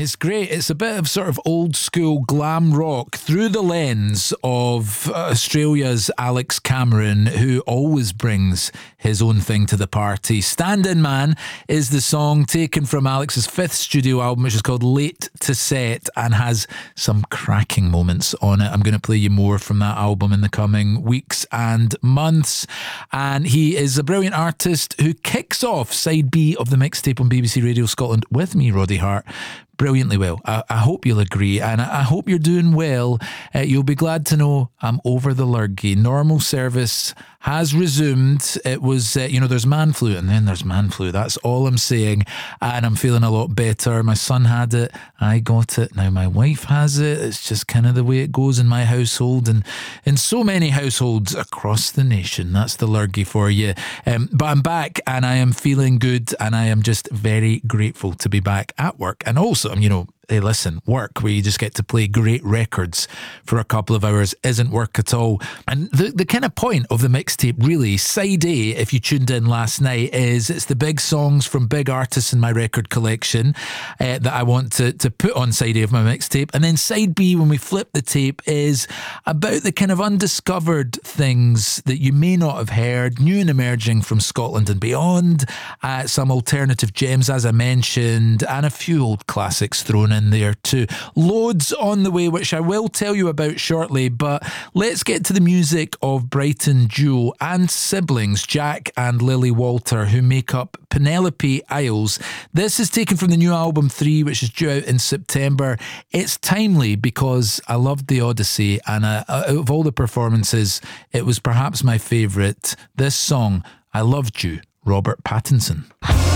It's great. It's a bit of sort of old school glam rock through the lens of Australia's Alex Cameron, who always brings his own thing to the party. Stand-In Man is the song taken from Alex's fifth studio album, which is called Late to Set, and has some cracking moments on it. I'm going to play you more from that album in the coming weeks and months. And he is a brilliant artist who kicks off side B of the mixtape on BBC Radio Scotland with me, Roddy Hart, brilliantly well. I hope you'll agree, and I hope you're doing well. You'll be glad to know I'm over the lurgy. Normal service has resumed. It was, there's man flu and then there's man flu. That's all I'm saying. And I'm feeling a lot better. My son had it. I got it. Now my wife has it. It's just kind of the way it goes in my household and in so many households across the nation. That's the lurgy for you. But I'm back and I am feeling good, and I am just very grateful to be back at work. And also, hey, listen, work where you just get to play great records for a couple of hours isn't work at all. And the kind of point of the mixtape, really, side A, if you tuned in last night, is it's the big songs from big artists in my record collection that I want to put on side A of my mixtape. And then side B, when we flip the tape, is about the kind of undiscovered things that you may not have heard, new and emerging from Scotland and beyond, some alternative gems, as I mentioned, and a few old classics thrown in there too. Loads on the way, which I will tell you about shortly, but let's get to the music of Brighton duo and siblings Jack and Lily Walter, who make up Penelope Isles. This is taken from the new album 3, which is due out in September. It's timely because I loved The Odyssey, and out of all the performances, it was perhaps my favourite. This song, I Loved You, Robert Pattinson.